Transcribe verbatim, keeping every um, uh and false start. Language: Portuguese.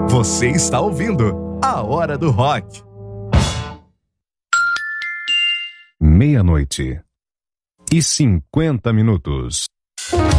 Você está ouvindo A Hora do Rock. Meia-noite e cinquenta minutos.